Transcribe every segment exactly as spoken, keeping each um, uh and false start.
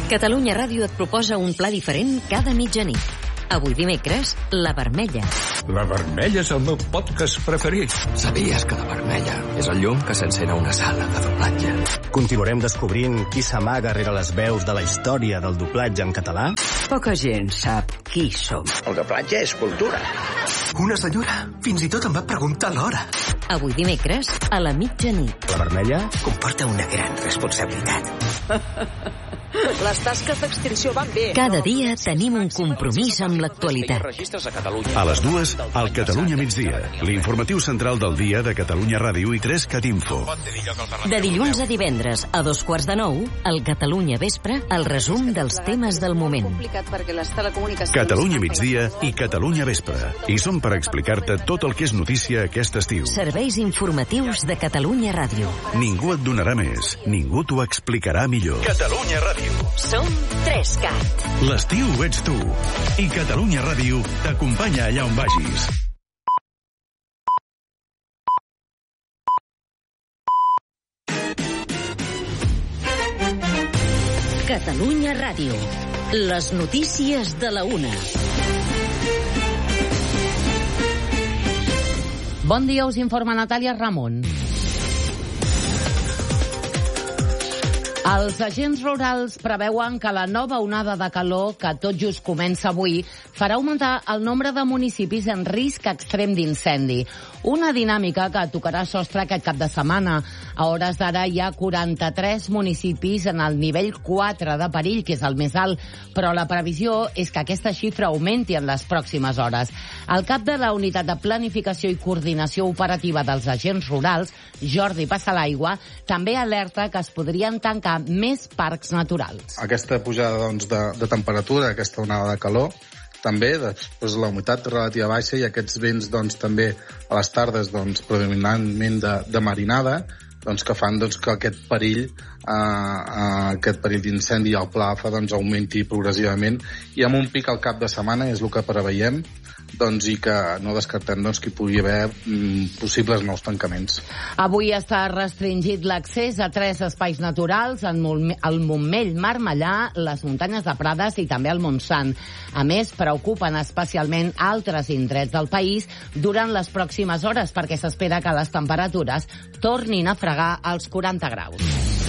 Catalunya Ràdio et proposa un pla diferent cada mitjanit. Avui dimecres, La Vermella. La Vermella és el meu podcast preferit. Sabies que La Vermella és el llum que s'encén a una sala de doblatge? Continuarem descobrint qui s'amaga rere les veus de la història del doblatge en català? Poca gent sap qui som. El doblatge és cultura. Una senyora fins i tot em va preguntar l'hora. Avui dimecres, a la mitjanit. La Vermella comporta una gran responsabilitat. Les tasques d'extinció van bé. Cada dia tenim un compromís amb l'actualitat. A les dues, al Catalunya migdia. L'informatiu central del dia de Catalunya Ràdio i tres Cat Info. De dilluns a divendres, a dos quarts de nou, al Catalunya Vespre, el resum dels temes del moment. Catalunya migdia i Catalunya Vespre. I som per explicar-te tot el que és notícia aquest estiu. Serveis informatius de Catalunya Ràdio. Ningú et donarà més. Ningú t'ho explicarà millor. Catalunya Ràdio. Som tres Cat. L'estiu ets tu. I Catalunya Ràdio t'acompanya allà on vagis. Catalunya Ràdio. Les notícies de la una. Bon dia, us informa Natàlia Ramon. Els agents rurals preveuen que la nova onada de calor, que tot just comença avui, farà augmentar el nombre de municipis en risc extrem d'incendi. Una dinàmica que tocarà sostre aquest cap de setmana. A hores d'ara hi ha quaranta-tres municipis en el nivell quatre de perill, que és el més alt, però la previsió és que aquesta xifra augmenti en les pròximes hores. El cap de la Unitat de Planificació i Coordinació Operativa dels Agents Rurals, Jordi Passalaigua, també alerta que es podrien tancar més parcs naturals. Aquesta pujada doncs, de, de temperatura, aquesta onada de calor, també després la humitat relativa baixa i aquests vents doncs, també a les tardes doncs, predominantment de, de marinada, doncs, que fan doncs, que aquest perill eh, eh, aquest perill d'incendi al pla A F A doncs, augmenti progressivament i amb un pic al cap de setmana és el que preveiem doncs, i que no descartem doncs, que hi pugui haver mm, possibles nous tancaments. Avui està restringit l'accés a tres espais naturals, el Montmell, Marmellà, les muntanyes de Prades i també el Montsant. A més, preocupen especialment altres indrets del país durant les pròximes hores perquè s'espera que les temperatures tornin a fregar els quaranta graus.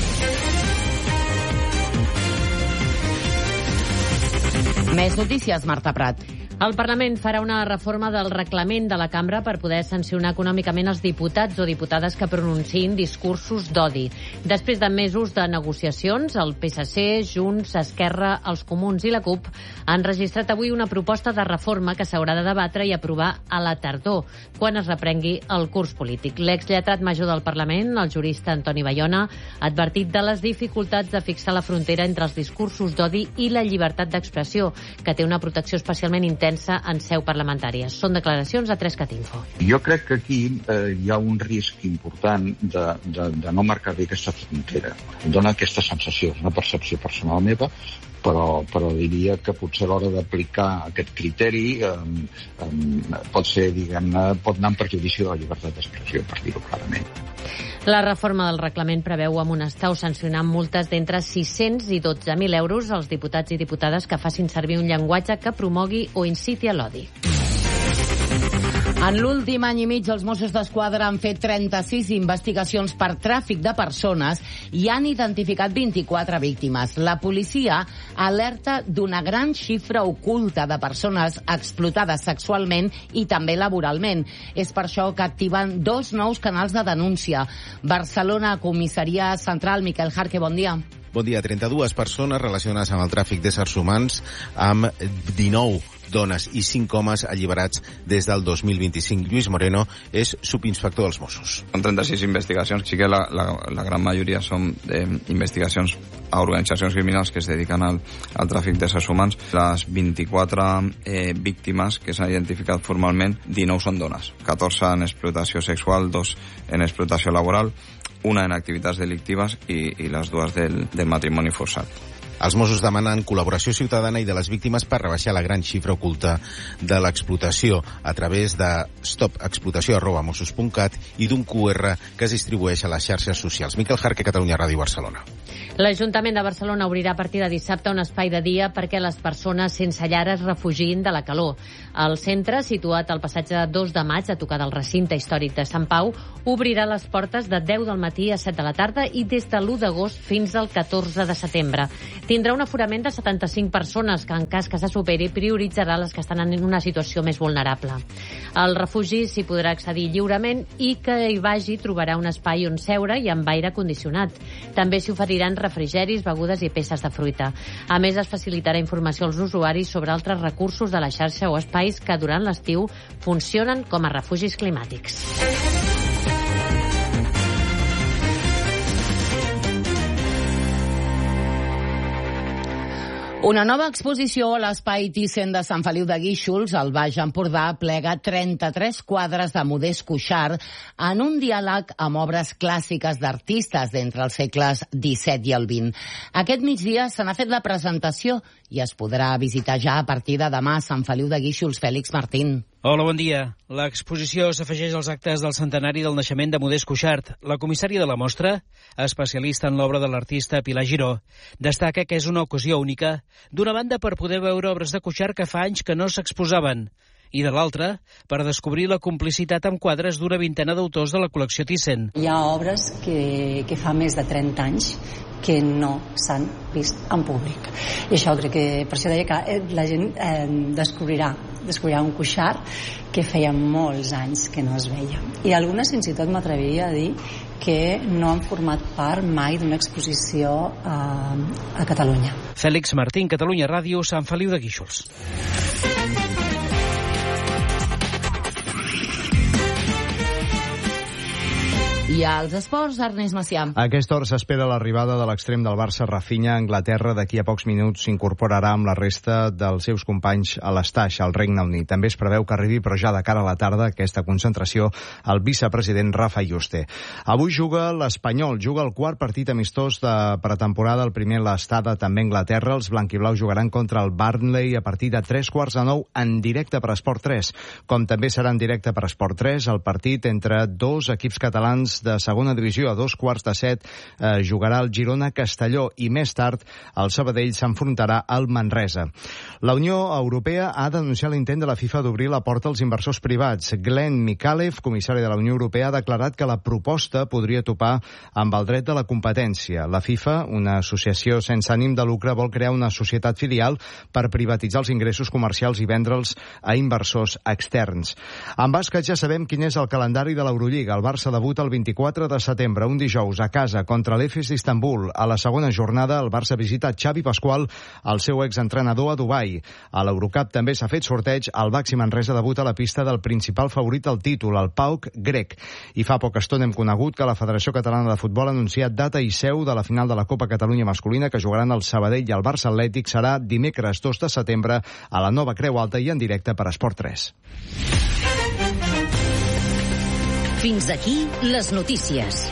Més notícies, Marta Prat. El Parlament farà una reforma del reglament de la cambra per poder sancionar econòmicament els diputats o diputades que pronunciïn discursos d'odi. Després de mesos de negociacions, el P S C, Junts, Esquerra, els Comuns i la CUP han registrat avui una proposta de reforma que s'haurà de debatre i aprovar a la tardor, quan es reprengui el curs polític. L'exlletrat major del Parlament, el jurista Antoni Bayona, ha advertit de les dificultats de fixar la frontera entre els discursos d'odi i la llibertat d'expressió, que té una protecció especialment intensa en seu parlamentària. Són declaracions de tres Cat Info. Jo crec que aquí eh, hi ha un risc important de, de, de no marcar bé aquesta frontera. Em dona aquesta sensació, és una percepció personal meva, però, però diria que potser a l'hora d'aplicar aquest criteri eh, eh, pot ser, diguem-ne, pot anar en perjudici de la llibertat d'expressió, per dir-ho clarament. La reforma del reglament preveu amonestar o sancionar multes d'entre sis-cents i dotze mil euros als diputats i diputades que facin servir un llenguatge que promogui o inciti a l'odi. En l'últim any i mig, els Mossos d'Esquadra han fet trenta-sis investigacions per tràfic de persones i han identificat vint-i-quatre víctimes. La policia alerta d'una gran xifra oculta de persones explotades sexualment i també laboralment. És per això que activen dos nous canals de denúncia. Barcelona, Comissaria Central. Miquel Jarque, bon dia. Bon dia. trenta-dues persones relacionades amb el tràfic d'éssers humans, amb dinou dones i cinc homes alliberats des del dos mil vint-i-cinc. Lluís Moreno és subinspector dels Mossos. Són trenta-sis investigacions, sí que la, la, la gran majoria són eh, investigacions a organitzacions criminals que es dediquen al, al tràfic d'éssers humans. Les vint-i-quatre eh, víctimes que s'han identificat formalment, dinou són dones, catorze en explotació sexual, dos en explotació laboral, una en activitats delictives i, i les dues del, del matrimoni forçat. Els Mossos demanen col·laboració ciutadana i de les víctimes per rebaixar la gran xifra oculta de l'explotació a través de stop explotació arroba mossos punt cat i d'un Q R que es distribueix a les xarxes socials. Miquel Jarque, Catalunya Ràdio, Barcelona. L'Ajuntament de Barcelona obrirà a partir de dissabte un espai de dia perquè les persones sense llar es refugin de la calor. El centre, situat al passatge dos de maig, a tocar del recinte històric de Sant Pau, obrirà les portes de deu del matí a set de la tarda i des de l'u d'agost fins al catorze de setembre. Tindrà un aforament de setanta-cinc persones que, en cas que se superi, prioritzarà les que estan en una situació més vulnerable. Al refugi s'hi podrà accedir lliurement i que hi vagi trobarà un espai on seure i amb aire condicionat. També s'hi oferiran refrigeris, begudes i peces de fruita. A més, es facilitarà informació als usuaris sobre altres recursos de la xarxa o espais que durant l'estiu funcionen com a refugis climàtics. Una nova exposició a l'Espai Thyssen de Sant Feliu de Guíxols, al Baix Empordà, plega trenta-tres quadres de Modest Cuixart en un diàleg amb obres clàssiques d'artistes d'entre els segles disset i el vint. Aquest migdia se n'ha fet la presentació i es podrà visitar ja a partir de demà a Sant Feliu de Guíxols. Fèlix Martín. Hola, bon dia. L'exposició s'afegeix als actes del centenari del naixement de Modest Cuixart. La comissària de la mostra, especialista en l'obra de l'artista Pilar Giró, destaca que és una ocasió única, d'una banda per poder veure obres de Cuixart que fa anys que no s'exposaven, i de l'altra, per descobrir la complicitat amb quadres d'una vintena d'autors de la col·lecció Thyssen. Hi ha obres que, que fa més de trenta anys que no s'han vist en públic. I això crec que, per això deia que la gent eh, descobrirà, descobrirà un Cuixart que feia molts anys que no es veia. I algunes fins i tot m'atreviria a dir que no han format part mai d'una exposició eh, a Catalunya. Fèlix Martín, Catalunya Ràdio, Sant Feliu de Guíxols. I als esports, Ernest Macià. A aquesta hora s'espera l'arribada de l'extrem del Barça, Rafinha, a Anglaterra. D'aquí a pocs minuts s'incorporarà amb la resta dels seus companys a l'Estaix, al Regne Unit. També es preveu que arribi, però ja de cara a la tarda, aquesta concentració, el vicepresident Rafa Yuste. Avui juga l'Espanyol, juga el quart partit amistós de pretemporada, el primer l'estada també a Anglaterra. Els blanquiblaus jugaran contra el Burnley a partir de tres quarts de nou en directe per Esport tres. Com també serà en directe per Esport tres, el partit entre dos equips catalans de segona divisió. A dos quarts de set eh, jugarà el Girona-Castelló i més tard el Sabadell s'enfrontarà al Manresa. La Unió Europea ha denunciat l'intent de la FIFA d'obrir la porta als inversors privats. Glenn Mikalev, comissari de la Unió Europea, ha declarat que la proposta podria topar amb el dret de la competència. La FIFA, una associació sense ànim de lucre, vol crear una societat filial per privatitzar els ingressos comercials i vendre'ls a inversors externs. En bàsquet ja sabem quin és el calendari de l'Eurolliga. El Barça debuta el vint-i-quatre de setembre, un dijous, a casa contra l'Efes d'Istanbul. A la segona jornada, el Barça visita Xavi Pasqual, el seu exentrenador, a Dubai. A l'Eurocup també s'ha fet sorteig. El Baxi Manresa debuta a la pista del principal favorit al títol, el PAOK grec. I fa poca estona hem conegut que la Federació Catalana de Futbol ha anunciat data i seu de la final de la Copa Catalunya masculina, que jugaran el Sabadell i el Barça Atlètic. Serà dimecres dos de setembre a la Nova Creu Alta i en directe per Esport tres. Fins aquí les notícies.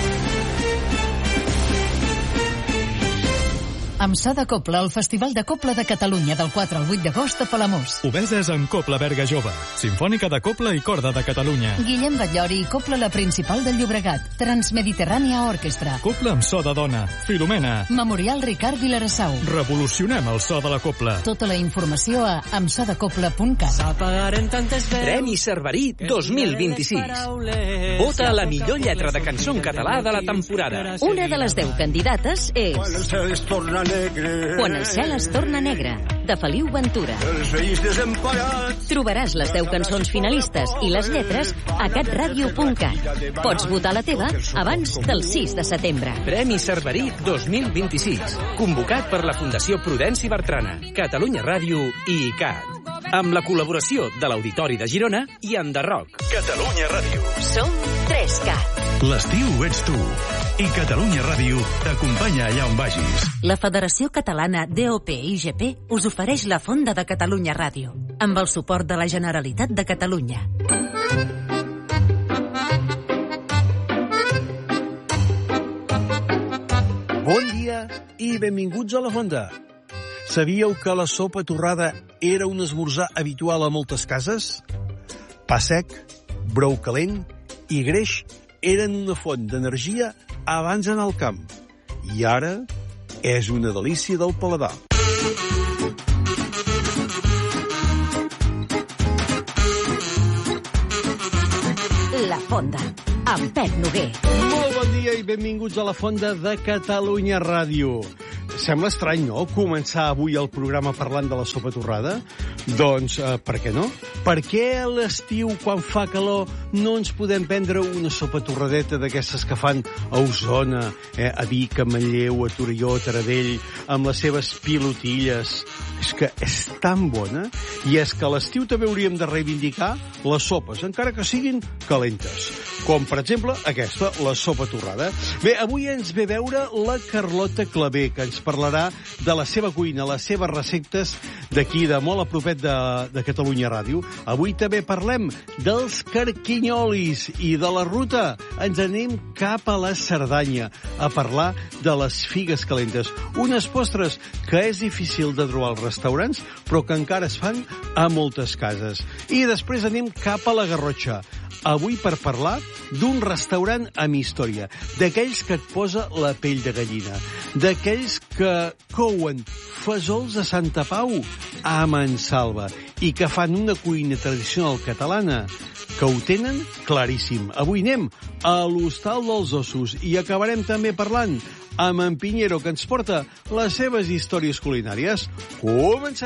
Amb Sa de Copla, el Festival de Copla de Catalunya del quatre al vuit d'agost a Palamós. Obeses amb Copla Berga Jove, Simfònica de Copla i Corda de Catalunya. Guillem Batllori i Copla la Principal del Llobregat, Transmediterrània Orquestra. Copla amb so de dona, Filomena. Memorial Ricard Vilarassau. Revolucionem el so de la copla. Tota la informació a amsadecopla punt cat. Premi Cerverí dos mil vint-i-sis. Vota a la millor lletra de cançó en català de la temporada. Una de les deu candidates és Quan el cel es torna negre, de Feliu Ventura. Trobaràs les deu cançons finalistes i les lletres a catradio punt cat. Pots votar la teva abans del sis de setembre. Premi Cerverí dos mil vint-i-sis. Convocat per la Fundació Prudenci Bertrana, Catalunya Ràdio i I C A D. Amb la col·laboració de l'Auditori de Girona i Enderroc. Catalunya Ràdio. Som tres cat. L'estiu ets tu. I Catalunya Ràdio t'acompanya allà on vagis. La Federació Catalana D O P i G P us ofereix la Fonda de Catalunya Ràdio, amb el suport de la Generalitat de Catalunya. Bon dia. dia i benvinguts a la Fonda. Sabíeu que la sopa torrada era un esmorzar habitual a moltes cases? Pa sec, brou calent i greix eren una font d'energia abans d'anar al camp. I ara és una delícia del paladar. La Fonda, amb Pep Noguer. Molt bon dia i benvinguts a la Fonda de Catalunya Ràdio. Sembla estrany, no?, començar avui el programa parlant de la sopa torrada? Doncs, eh, per què no? Per què a l'estiu, quan fa calor, no ens podem prendre una sopa torradeta d'aquestes que fan a Osona, eh, a Vic, a Manlleu, a Torelló, a Taradell, amb les seves pilotilles? És que és tan bona. I és que a l'estiu també hauríem de reivindicar les sopes, encara que siguin calentes. Com, per exemple, aquesta, la sopa torrada. Bé, avui ens ve veure la Carlota Clavé, que ens parlarà de la seva cuina, les seves receptes d'aquí, de molt a propet de, de Catalunya Ràdio. Avui també parlem dels carquinyolis i de la ruta. Ens anem cap a la Cerdanya a parlar de les figues calentes. Unes postres que és difícil de trobar als restaurants, però que encara es fan a moltes cases. I després anem cap a la Garrotxa. Avui per parlar d'un restaurant amb història, d'aquells que et posa la pell de gallina, d'aquells que couen fesols de Santa Pau a mansalva i que fan una cuina tradicional catalana que ho tenen claríssim. Avui anem a l'Hostal dels Ossos i acabarem també parlant amb en Piñero, que ens porta les seves històries culinàries. Comencem!